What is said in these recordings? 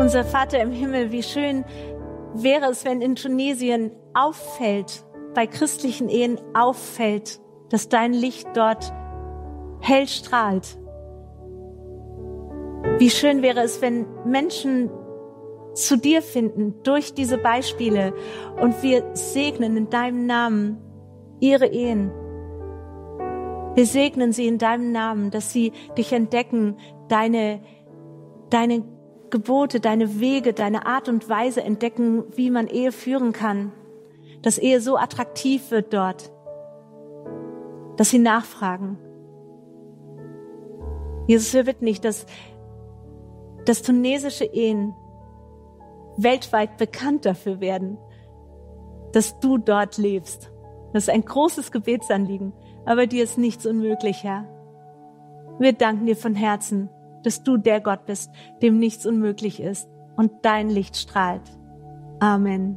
Unser Vater im Himmel, wie schön wäre es, wenn in Tunesien auffällt, bei christlichen Ehen auffällt, dass dein Licht dort hell strahlt. Wie schön wäre es, wenn Menschen zu dir finden durch diese Beispiele und wir segnen in deinem Namen ihre Ehen. Wir segnen sie in deinem Namen, dass sie dich entdecken, deine Gebote, deine Wege, deine Art und Weise entdecken, wie man Ehe führen kann. Dass Ehe so attraktiv wird dort, dass sie nachfragen. Jesus, wir bitten dich, dass tunesische Ehen weltweit bekannt dafür werden, dass du dort lebst. Das ist ein großes Gebetsanliegen, aber dir ist nichts unmöglich, Herr. Wir danken dir von Herzen, dass du der Gott bist, dem nichts unmöglich ist und dein Licht strahlt. Amen.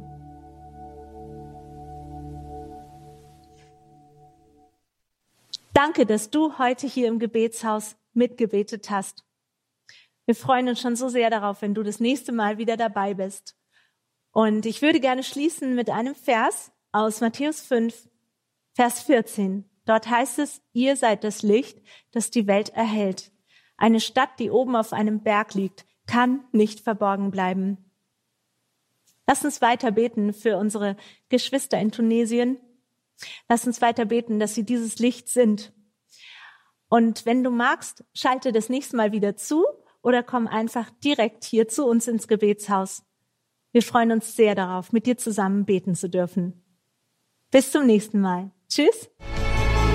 Danke, dass du heute hier im Gebetshaus mitgebetet hast. Wir freuen uns schon so sehr darauf, wenn du das nächste Mal wieder dabei bist. Und ich würde gerne schließen mit einem Vers aus Matthäus 5, Vers 14. Dort heißt es, ihr seid das Licht, das die Welt erhellt. Eine Stadt, die oben auf einem Berg liegt, kann nicht verborgen bleiben. Lass uns weiter beten für unsere Geschwister in Tunesien. Lass uns weiter beten, dass sie dieses Licht sind. Und wenn du magst, schalte das nächste Mal wieder zu oder komm einfach direkt hier zu uns ins Gebetshaus. Wir freuen uns sehr darauf, mit dir zusammen beten zu dürfen. Bis zum nächsten Mal. Tschüss.